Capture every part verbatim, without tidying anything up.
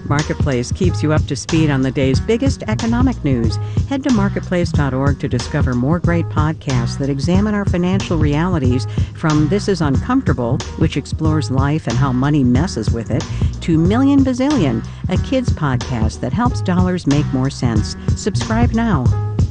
Marketplace keeps you up to speed on the day's biggest economic news. Head to marketplace dot org to discover more great podcasts that examine our financial realities, from This Is Uncomfortable, which explores life and how money messes with it, to Million Bazillion, a kids podcast that helps dollars make more sense. Subscribe now.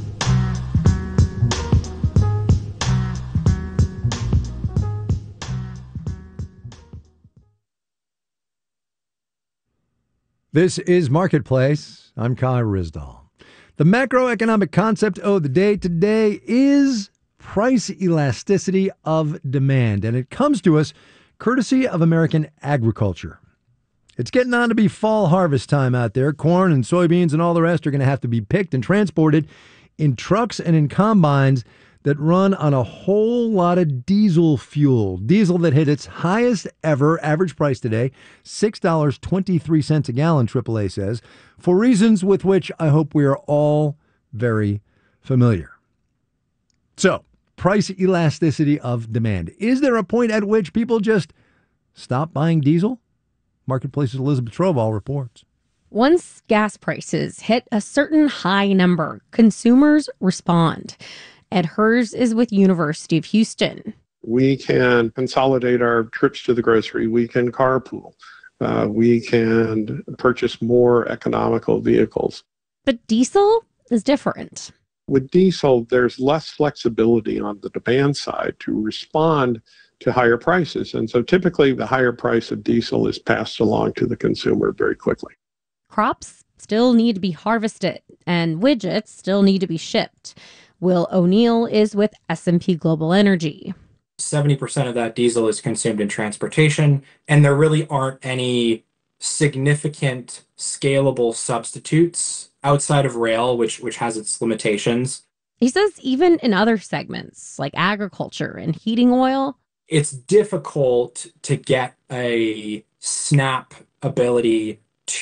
This is Marketplace. I'm Kai Ryssdal. The macroeconomic concept of the day today is price elasticity of demand, and it comes to us courtesy of American agriculture. It's getting on to be fall harvest time out there. Corn and soybeans and all the rest are going to have to be picked and transported in trucks and in combines that run on a whole lot of diesel fuel. Diesel that hit its highest ever average price today, six dollars and twenty-three cents a gallon, triple A says, for reasons with which I hope we are all very familiar. So, price elasticity of demand. Is there a point at which people just stop buying diesel? Marketplace's Elizabeth Trovall reports. Once gas prices hit a certain high number, consumers respond. Ed Hers is with University of Houston. We can consolidate our trips to the grocery. We can carpool. Uh, we can purchase more economical vehicles. But diesel is different. With diesel, there's less flexibility on the demand side to respond to higher prices. And so typically the higher price of diesel is passed along to the consumer very quickly. Crops still need to be harvested and widgets still need to be shipped. Will O'Neill is with S and P Global Energy. seventy percent of that diesel is consumed in transportation, and there really aren't any significant scalable substitutes outside of rail, which which has its limitations. He says even in other segments like agriculture and heating oil, it's difficult to get a snap ability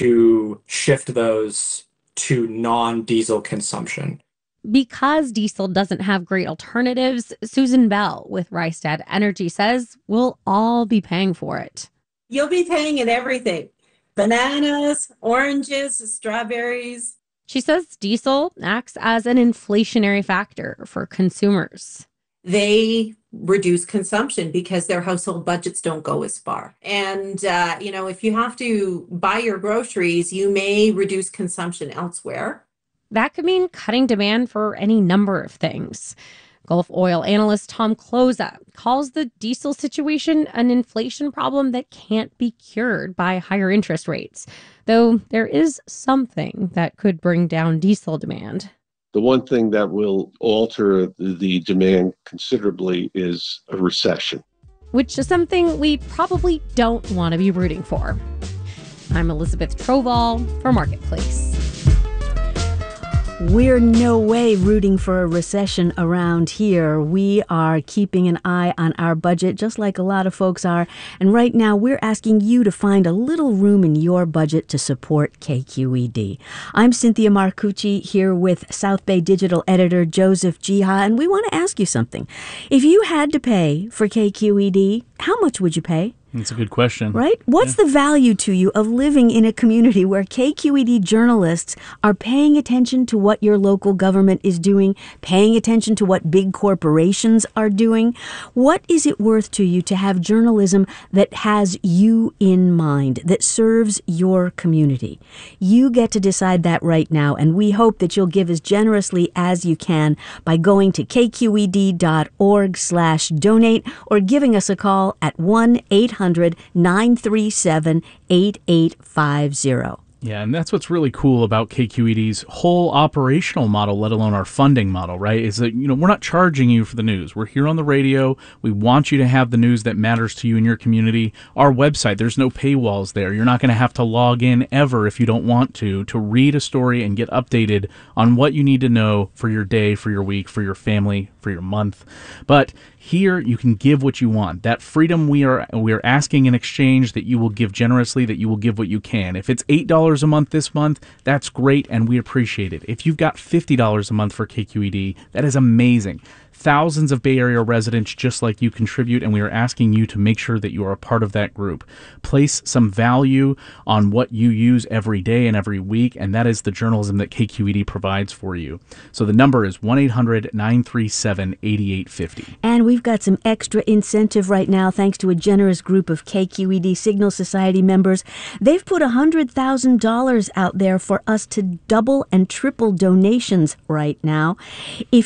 to shift those to non-diesel consumption. Because diesel doesn't have great alternatives, Susan Bell with Rystad Energy says we'll all be paying for it. You'll be paying in everything. Bananas, oranges, strawberries. She says diesel acts as an inflationary factor for consumers. They reduce consumption because their household budgets don't go as far. And, uh, you know, if you have to buy your groceries, you may reduce consumption elsewhere. That could mean cutting demand for any number of things. Gulf oil analyst Tom Kloza calls the diesel situation an inflation problem that can't be cured by higher interest rates, though there is something that could bring down diesel demand. The one thing that will alter the demand considerably is a recession, which is something we probably don't want to be rooting for. I'm Elizabeth Trovall for Marketplace. We're no way rooting for a recession around here. We are keeping an eye on our budget, just like a lot of folks are. And right now, we're asking you to find a little room in your budget to support K Q E D. I'm Cynthia Marcucci here with South Bay Digital Editor Joseph Jiha, and we want to ask you something. If you had to pay for K Q E D, how much would you pay? That's a good question. Right? What's yeah. the value to you of living in a community where K Q E D journalists are paying attention to what your local government is doing, paying attention to what big corporations are doing? What is it worth to you to have journalism that has you in mind, that serves your community? You get to decide that right now, and we hope that you'll give as generously as you can by going to kqed.org slash donate or giving us a call at one eight hundred nine three seven eight eight five zero. Yeah, and that's what's really cool about K Q E D's whole operational model, let alone our funding model, right? Is that, you know, we're not charging you for the news. We're here on the radio. We want you to have the news that matters to you in your community. Our website, there's no paywalls there. You're not going to have to log in ever if you don't want to, to read a story and get updated on what you need to know for your day, for your week, for your family, for your month. But here you can give what you want. That freedom we are we are asking in exchange, that you will give generously, that you will give what you can. If it's eight dollars a month this month, that's great and we appreciate it. If you've got fifty dollars a month for K Q E D, that is amazing. thousands of Bay Area residents just like you contribute, and we are asking you to make sure that you are a part of that group. Place some value on what you use every day and every week, and that is the journalism that K Q E D provides for you. So the number is one eight hundred nine three seven eight eight five zero. And we've got some extra incentive right now thanks to a generous group of K Q E D Signal Society members. They've put one hundred thousand dollars out there for us to double and triple donations right now. If